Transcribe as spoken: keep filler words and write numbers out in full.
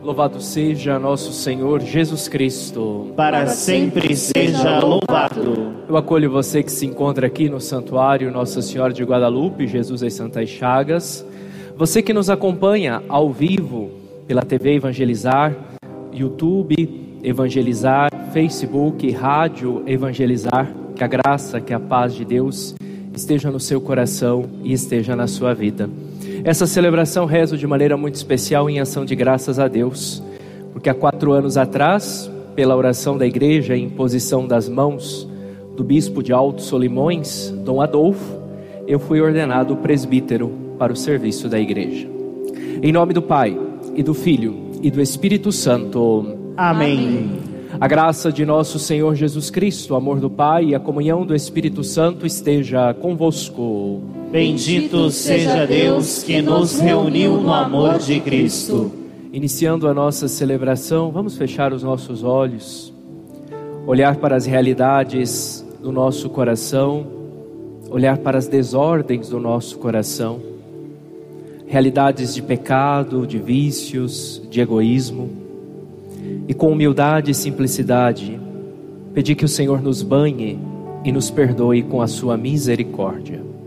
Louvado seja nosso Senhor Jesus Cristo. Para sempre seja louvado. Eu acolho você que se encontra aqui no Santuário Nossa Senhora de Guadalupe, Jesus das Santas Chagas. Você que nos acompanha ao vivo pela T V Evangelizar, YouTube Evangelizar, Facebook, Rádio Evangelizar. Que a graça, que a paz de Deus esteja no seu coração e esteja na sua vida. Essa celebração rezo de maneira muito especial em ação de graças a Deus, porque há quatro anos atrás, pela oração da igreja e imposição das mãos do bispo de Alto Solimões, Dom Adolfo, eu fui ordenado presbítero para o serviço da igreja. Em nome do Pai, e do Filho, e do Espírito Santo. Amém. A graça de nosso Senhor Jesus Cristo, o amor do Pai e a comunhão do Espírito Santo esteja convosco. Bendito seja Deus que nos reuniu no amor de Cristo. Iniciando a nossa celebração, vamos fechar os nossos olhos, olhar para as realidades do nosso coração, olhar para as desordens do nosso coração, realidades de pecado, de vícios, de egoísmo, e com humildade e simplicidade, pedir que o Senhor nos banhe e nos perdoe com a sua misericórdia.